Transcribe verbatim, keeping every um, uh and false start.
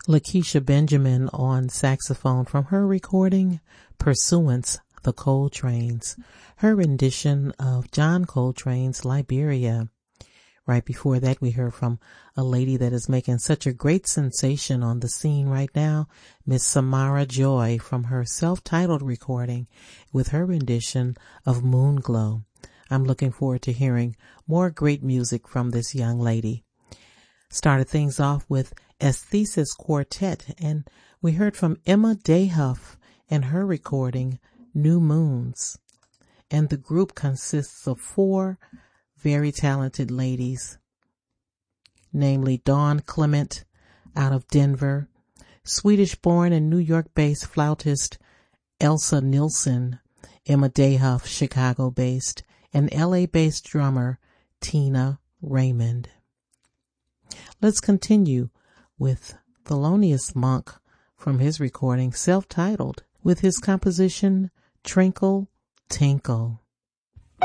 Lakeisha Benjamin on saxophone from her recording Pursuance, the Coltrane's, her rendition of John Coltrane's Liberia. Right before that, we heard from a lady that is making such a great sensation on the scene right now, Miss Samara Joy, from her self-titled recording with her rendition of Moonglow. I'm looking forward to hearing more great music from this young lady. Started things off with Aesthesis Quartet, and we heard from Emma Dayhuff and her recording New Moons. And the group consists of four very talented ladies, namely Dawn Clement out of Denver, Swedish-born and New York-based flautist Elsa Nilsson, Emma Dayhuff, Chicago-based, and L A-based drummer Tina Raymond. Let's continue with Thelonious Monk from his recording self-titled with his composition Trinkle Tinkle.